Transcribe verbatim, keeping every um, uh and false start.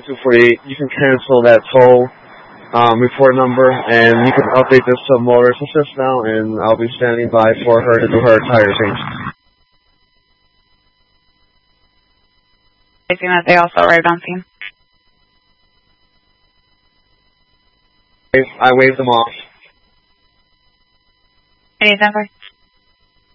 two forty-eight. You can cancel that toll um, report number, and you can update this to Motorist Assist now, and I'll be standing by for her to do her tire change. I think that they also arrived on scene. I waved them off. Any time for